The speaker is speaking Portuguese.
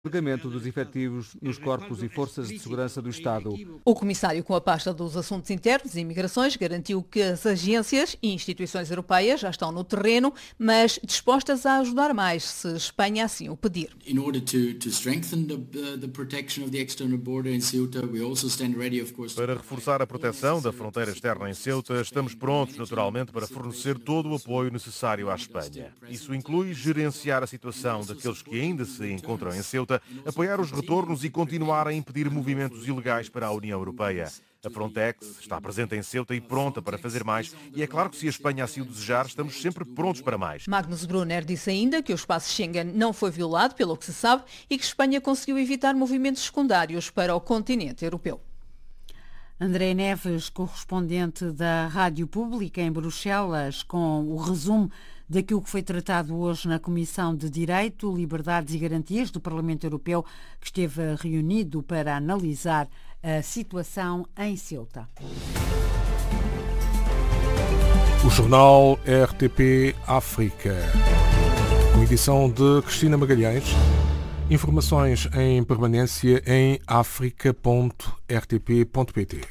alargamento dos efetivos nos corpos e forças de segurança do Estado. O comissário com a pasta dos Assuntos Internos e Imigrações garantiu que as agências e instituições europeias já estão no terreno, mas dispostas a ajudar mais, se Espanha assim o pedir. Para reforçar a proteção da fronteira externa em Ceuta, estamos prontos, naturalmente, para fornecer todo o apoio necessário à Espanha. Isso inclui gerenciar a situação daqueles que ainda se encontram em Ceuta, apoiar os retornos e continuar a impedir movimentos ilegais para a União Europeia. A Frontex está presente em Ceuta e pronta para fazer mais, e é claro que se a Espanha assim o desejar, estamos sempre prontos para mais. Magnus Brunner disse ainda que o espaço Schengen não foi violado, pelo que se sabe, e que Espanha conseguiu evitar movimentos secundários para o continente europeu. André Neves, correspondente da Rádio Pública em Bruxelas, com o resumo daquilo que foi tratado hoje na Comissão de Direito, Liberdades e Garantias do Parlamento Europeu, que esteve reunido para analisar a situação em Ceuta. O jornal RTP África, com edição de Cristina Magalhães. Informações em permanência em africa.rtp.pt.